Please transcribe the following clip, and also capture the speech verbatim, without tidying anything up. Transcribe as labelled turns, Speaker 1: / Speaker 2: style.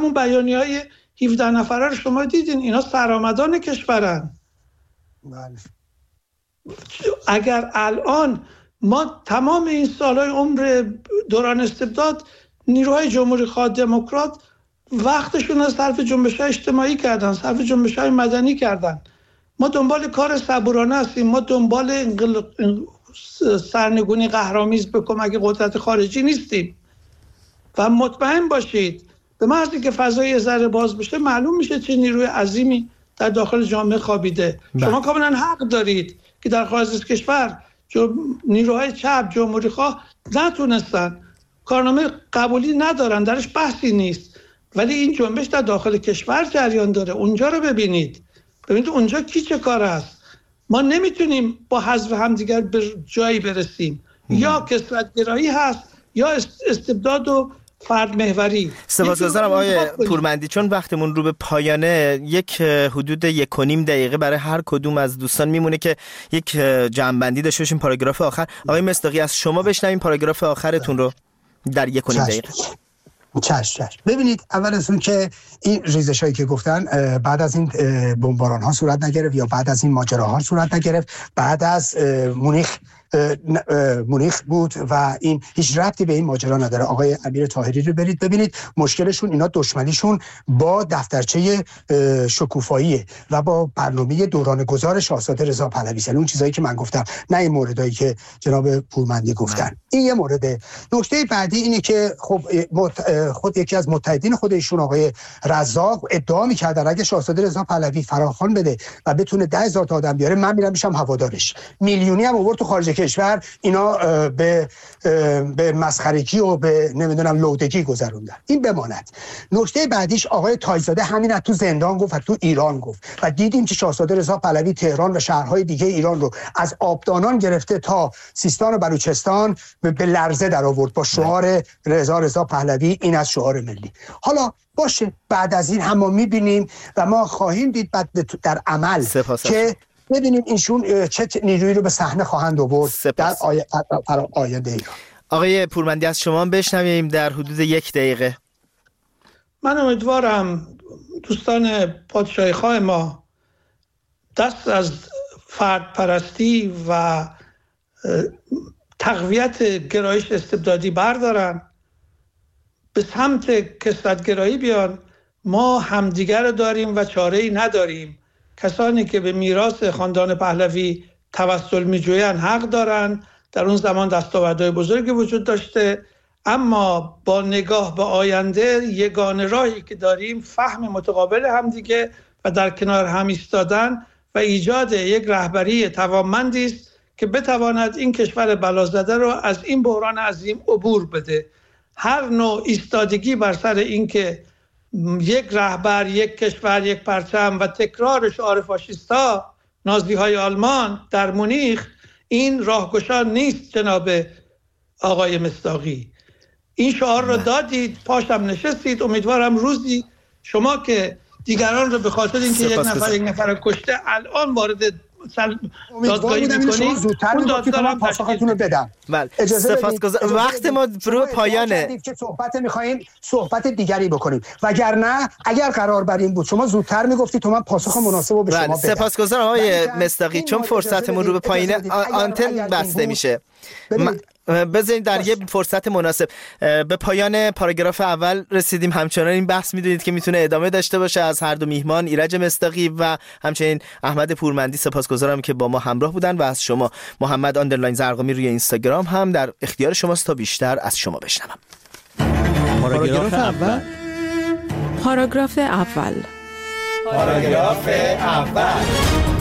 Speaker 1: همون بیانیه‌های هفده نفره رو شما دیدین، اینا سرآمدان کشورن.
Speaker 2: بله.
Speaker 1: اگر الان ما تمام این سالهای عمر دوران استبداد نیروهای جمهوری خواه دموکرات وقتشون از صرف جنبش‌های اجتماعی کردن، صرف جنبش‌های مدنی کردن. ما دنبال کار صبورانه هستیم، ما دنبال انقل... سرنگونی قهرآمیز به کمک قدرت خارجی نیستیم. و مطمئن باشید به محضی که فضای ذره باز بشه معلوم میشه چه نیروی عظیمی در داخل جامعه خوابیده.
Speaker 3: بله.
Speaker 1: شما کاملا حق دارید که در خارج از کشور نیروهای چپ جمهوری خواه نتونستن، کارنامه قبولی ندارن، درش بحثی نیست، ولی این جنبش در داخل کشور جریان داره. اونجا رو ببینید، ببینید اونجا کی چه کار است. ما نمیتونیم با حذف همدیگر به جایی برسیم. مم. یا کثرت‌گرایی هست یا استبداد و فرد محوری.
Speaker 3: سپاسگزارم آقای پورمندی، چون وقتمون رو به پایانه، یک حدود یک و نیم دقیقه برای هر کدوم از دوستان میمونه که یک جمع‌بندی داشته باشیم. پاراگراف آخر آقای مصداقی از شما بشنویم پاراگراف آخرتون رو در یک و نیم دقیقه.
Speaker 2: چشم چشم. ببینید اول از اون که این ریزش هایی که گفتن بعد از این بمباران ها صورت نگرفت یا بعد از این ماجراها صورت نگرفت، بعد از مونیخ مونیخ بود و این هیچ ربطی به این ماجرا نداره. آقای امیر طاهری رو برید ببینید، مشکلشون اینا دشمنیشون با دفترچه شکوفاییه و با برنامه دوران گذار شاهزاده رضا پهلوی، اون چیزایی که من گفتم، نه این موردایی که جناب پورمندی گفتن. من. این یه مورده. نکته بعدی اینه که خب خود یکی از متحدین خود ایشون آقای رزاق ادعا می‌کرد اگه شاهزاده رضا پهلوی فراخوان بده و بتونه ده هزار تا آدم بیاره، من میرم میشم هوادارش. میلیونی هم آورد تو خارج کشور، اینا به به مسخرگی و به نمیدونم لودگی گذروندن. این بماند. نکته بعدیش آقای تایزاده همین تو زندان گفت و تو ایران گفت و دیدیم که شاهزاده رضا پهلوی تهران و شهرهای دیگه ایران رو از آبدانان گرفته تا سیستان و بلوچستان به لرزه در آورد با شعار رضا رضا پهلوی. این از شعار ملی. حالا باشه، بعد از این هم ما میبینیم و ما خواهیم دید بعد در عمل که ببینیم اینشون چه نیرویی رو به صحنه خواهند آورد در آی... آینده ایران.
Speaker 3: آقای پورمندی از شما بشنویم در حدود یک دقیقه.
Speaker 1: من امیدوارم دوستان پادشاهی خواه ما دست از فرد پرستی و تقویت گرایش استبدادی بردارن، به سمت کثرت‌گرایی بیان. ما همدیگر داریم و چاره‌ای نداریم. کسانی که به میراث خاندان پهلوی توسل می‌جویند حق دارند. در اون زمان دستاوردهای بزرگی وجود داشته، اما با نگاه به آینده یگانه راهی که داریم فهم متقابل همدیگه و در کنار هم ایستادن و ایجاد یک رهبری توانمندی است که بتواند این کشور بلازده رو از این بحران عظیم عبور بده. هر نوع ایستادگی بر سر این که یک رهبر، یک کشور، یک پرچم و تکرار شعار فاشیستا نازی های آلمان در مونیخ، این راهگشا نیست. جناب آقای مصداقی، این شعار رو دادید، پاشم نشستید. امیدوارم روزی شما که دیگران رو به خاطر اینکه یک نفر یک نفر کشته الان وارد دادگاهی میکنید،
Speaker 2: زودتر میگفتید پاسختون رو بدم.
Speaker 3: بله، سپاسگزارم. وقت ما رو پایانه
Speaker 2: که صحبت میخوایم صحبت دیگری بکنیم، وگرنه اگر قرار بر این بود شما زودتر میگفتید تو من پاسخ مناسب رو به شما بدم.
Speaker 3: سپاسگزارم آقای مصداقی، چون فرصتمون رو به پایینه، آنتن بسته میشه. بذارید در یه فرصت مناسب به پایان پاراگراف اول رسیدیم. همچنان این بحث میدونید که میتونه ادامه داشته باشه از هر دو میهمان، ایرج مصداقی و همچنین احمد پورمندی. سپاسگزارم که با ما همراه بودن و از شما محمد آندرلاین زرقامی روی اینستاگرام هم در اختیار شماست تا بیشتر از شما بشنوم.
Speaker 4: پاراگراف اول
Speaker 5: پاراگراف اول
Speaker 4: پاراگراف اول